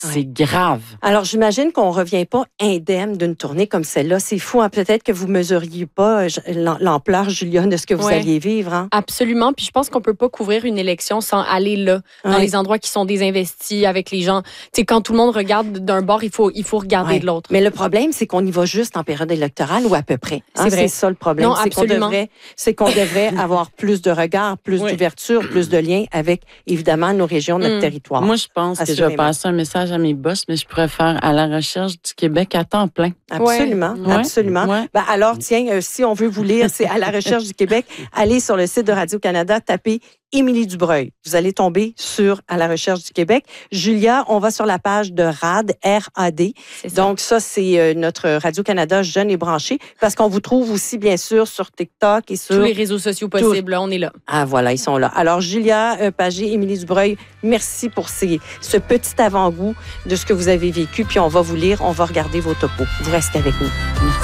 C'est grave. Alors, j'imagine qu'on ne revient pas indemne d'une tournée comme celle-là. C'est fou. Hein? Peut-être que vous ne mesuriez pas l'ampleur, Julia, de ce que vous alliez vivre. Hein? Absolument. Puis je pense qu'on ne peut pas couvrir une élection sans aller là, dans les endroits qui sont désinvestis avec les gens. Tu sais, quand tout le monde regarde d'un bord, il faut regarder de l'autre. Mais le problème, c'est qu'on y va juste en période électorale ou à peu près. Hein? C'est ça le problème. Non, absolument. C'est qu'on devrait avoir plus de regards, plus d'ouverture, plus de liens avec, évidemment, nos régions, notre territoire. Moi, je pense que je vais passer un message à mes boss, mais je préfère à la recherche du Québec à temps plein. Absolument, absolument. Ouais. Ben alors, tiens, si on veut vous lire, c'est à la recherche du Québec. Allez sur le site de Radio-Canada, tapez Émilie Dubreuil. Vous allez tomber sur À la recherche du Québec. Julia, on va sur la page de RAD, R-A-D. Donc, ça, c'est notre Radio-Canada Jeune et branché, parce qu'on vous trouve aussi, bien sûr, sur TikTok et sur... tous les réseaux sociaux possibles, on est là. Ah, voilà, ils sont là. Alors, Julia Pagé, Émilie Dubreuil, merci pour ce petit avant-goût de ce que vous avez vécu. Puis, on va vous lire, on va regarder vos topos. Vous restez avec nous.